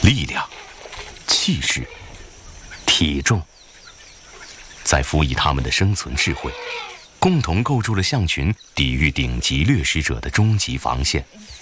力量、气势、体重，再辅以他们的生存智慧，共同构筑了象群抵御顶级掠食者的终极防线。